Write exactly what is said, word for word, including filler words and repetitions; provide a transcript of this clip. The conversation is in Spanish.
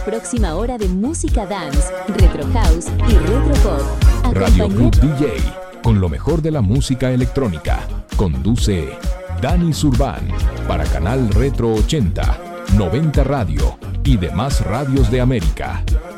la próxima hora de música dance, retro house y retro pop. Radio Acompaña- Club D J, con lo mejor de la música electrónica. Conduce Dani Surban para Canal Retro ochenta, noventa Radio y demás radios de América.